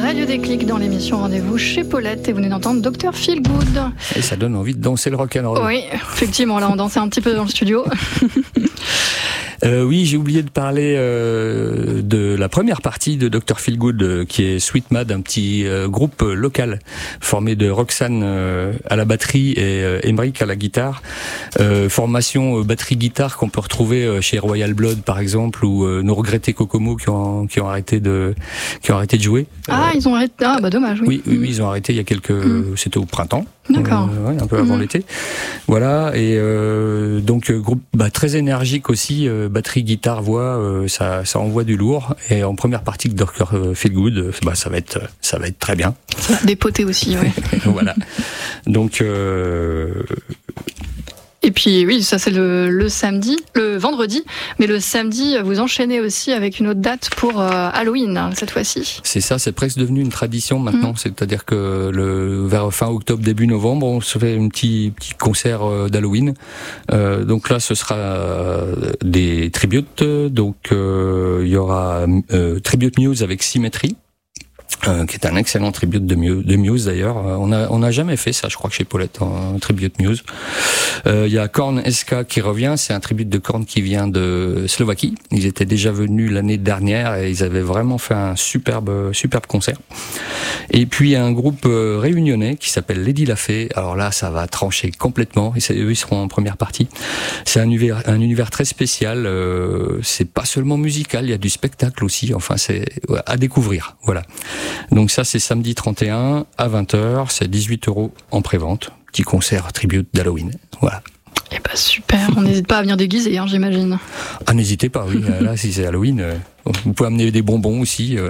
Radio Déclic dans l'émission Rendez-vous chez Paulette et vous venez d'entendre Dr Feelgood. Et ça donne envie de danser le rock'n'roll. Oui, effectivement, là on dansait un petit peu dans le studio. Oui, j'ai oublié de parler de la première partie de Dr Feelgood, qui est Sweet Mad, un petit groupe local formé de Roxane à la batterie et Emeric à la guitare. Formation batterie-guitare qu'on peut retrouver chez Royal Blood par exemple, ou nos regrettés Kokomo qui ont arrêté de jouer. Ah, ils ont arrêté. Ah, bah dommage. Oui, oui, ils ont arrêté il y a c'était au printemps. D'accord. Ouais, un peu avant l'été. Voilà, et donc groupe très énergique aussi, batterie, guitare, voix, ça envoie du lourd. Et en première partie de Dr Feelgood, ça va être très bien. Ça va dépoter aussi, oui. Voilà. Donc et puis oui, ça c'est le vendredi, mais le samedi vous enchaînez aussi avec une autre date pour Halloween cette fois-ci. C'est ça, c'est presque devenu une tradition maintenant, c'est-à-dire que vers fin octobre, début novembre, on se fait un petit concert d'Halloween. Donc là, ce sera des tributes, donc il y aura Tribute Muse avec Symétrie. Qui est un excellent tribute de Muse d'ailleurs. On n'a jamais fait ça, je crois que chez Paulette, un tribute Muse. Il y a Korn SK qui revient, c'est un tribute de Korn qui vient de Slovaquie. Ils étaient déjà venus l'année dernière et ils avaient vraiment fait un superbe concert. Et puis un groupe réunionnais qui s'appelle Lady Lafay. Alors là, ça va trancher complètement. Et eux, ils seront en première partie. C'est un univers très spécial. C'est pas seulement musical, il y a du spectacle aussi. Enfin, c'est à découvrir. Voilà. Donc ça, c'est samedi 31 à 20h. C'est 18 € en prévente. Petit concert tribute d'Halloween. Voilà. Eh ben super. On n'hésite pas à venir déguiser, j'imagine. Ah, n'hésitez pas. Oui. Là, si c'est Halloween, vous pouvez amener des bonbons aussi.